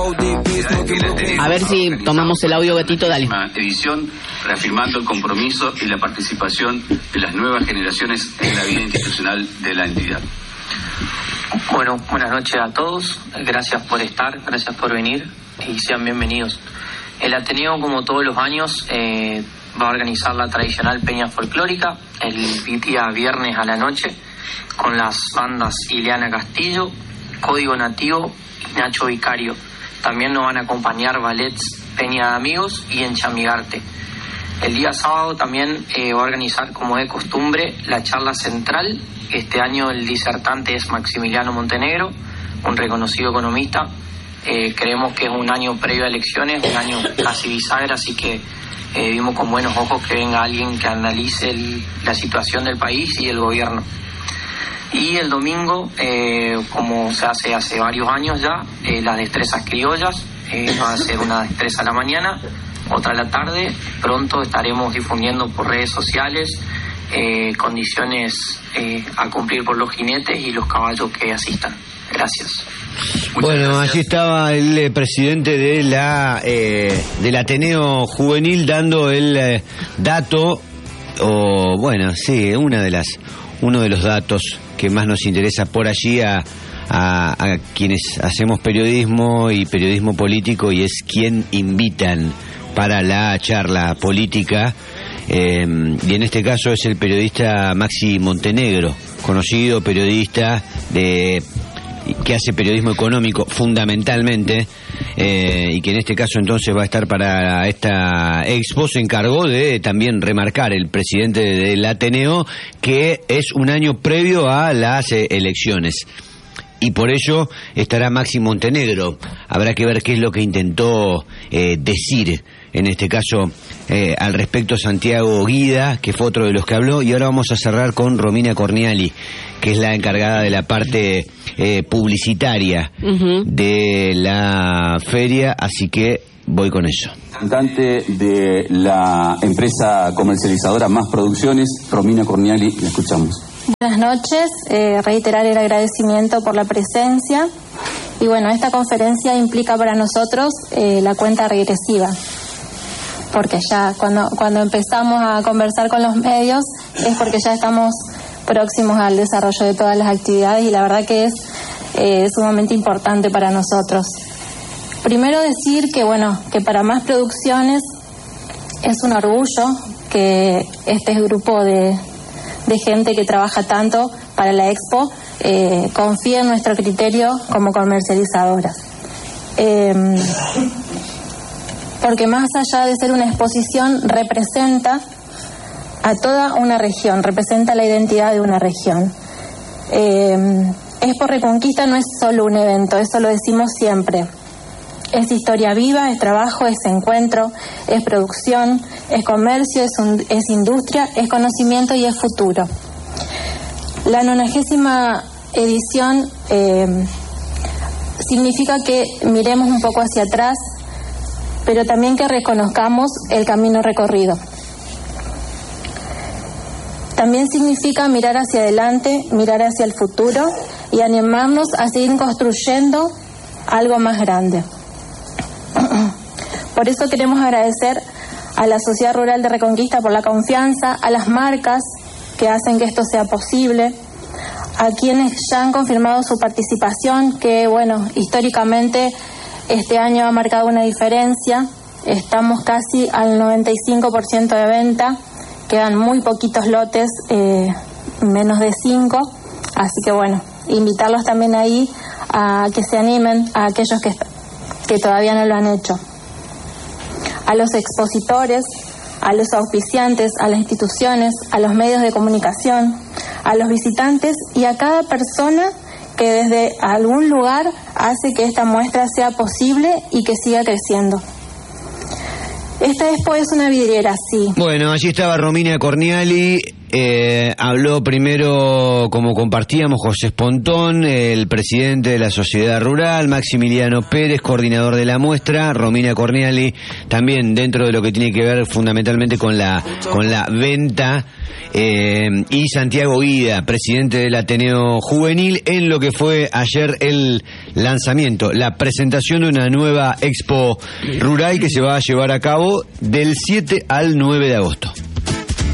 A ver si tomamos el audio, Betito, dale. Edición, reafirmando el compromiso y la participación de las nuevas generaciones en la vida institucional de la entidad. Bueno, buenas noches a todos, gracias por estar, gracias por venir y sean bienvenidos. El Ateneo, como todos los años, va a organizar la tradicional peña folclórica el día viernes a la noche con las bandas Ileana Castillo, Código Nativo y Nacho Vicario. También nos van a acompañar ballets Peña de Amigos y Enchamigarte. El día sábado también va a organizar, como de costumbre, la charla central. Este año el disertante es Maximiliano Montenegro, un reconocido economista. Creemos que es un año previo a elecciones, un año casi bisagra, así que vimos con buenos ojos que venga alguien que analice la situación del país y el gobierno. Y el domingo, como se hace varios años ya, las destrezas criollas, va a ser una destreza a la mañana, otra a la tarde. Pronto estaremos difundiendo por redes sociales condiciones a cumplir por los jinetes y los caballos que asistan. Gracias. Bueno, allí estaba el presidente de del Ateneo Juvenil dando el dato, o bueno, sí, uno de los datos que más nos interesa por allí a quienes hacemos periodismo y periodismo político, y es quién invitan para la charla política, y en este caso es el periodista Maxi Montenegro, conocido periodista que hace periodismo económico fundamentalmente, y que en este caso entonces va a estar para esta expo. Se encargó de también remarcar el presidente del Ateneo que es un año previo a las elecciones, y por ello estará Maxi Montenegro. Habrá que ver qué es lo que intentó decir en este caso al respecto Santiago Guida, que fue otro de los que habló. Y ahora vamos a cerrar con Romina Corniali, que es la encargada de la parte publicitaria de la feria, así que voy con eso. Representante de la empresa comercializadora Más Producciones, Romina Corniali, la escuchamos. Buenas noches, reiterar el agradecimiento por la presencia. Y bueno, esta conferencia implica para nosotros la cuenta regresiva, porque ya cuando empezamos a conversar con los medios es porque ya estamos próximos al desarrollo de todas las actividades, y la verdad que es sumamente importante para nosotros. Primero decir que para Más Producciones es un orgullo que este grupo de gente que trabaja tanto para la Expo confíe en nuestro criterio como comercializadora. Porque más allá de ser una exposición, representa a toda una región, representa la identidad de una región. Expo Reconquista no es solo un evento, eso lo decimos siempre. Es historia viva, es trabajo, es encuentro, es producción, es comercio, es industria, es conocimiento y es futuro. La 90ª edición significa que miremos un poco hacia atrás, pero también que reconozcamos el camino recorrido. También significa mirar hacia adelante, mirar hacia el futuro y animarnos a seguir construyendo algo más grande. Por eso queremos agradecer a la Sociedad Rural de Reconquista por la confianza, a las marcas que hacen que esto sea posible, a quienes ya han confirmado su participación, que históricamente este año ha marcado una diferencia. Estamos casi al 95% de venta, quedan muy poquitos lotes, menos de 5, así que invitarlos también ahí a que se animen, a aquellos que todavía no lo han hecho. A los expositores, a los auspiciantes, a las instituciones, a los medios de comunicación, a los visitantes y a cada persona que desde algún lugar hace que esta muestra sea posible y que siga creciendo. Esta expo es una vidriera, sí. Bueno, allí estaba Romina Corniali, Habló primero, como compartíamos, José Espontón, el presidente de la Sociedad Rural, Maximiliano Pérez, coordinador de la muestra, Romina Corneali, también dentro de lo que tiene que ver fundamentalmente con la venta, y Santiago Ida, presidente del Ateneo Juvenil, en lo que fue ayer el lanzamiento, la presentación de una nueva Expo Rural que se va a llevar a cabo del 7 al 9 de agosto.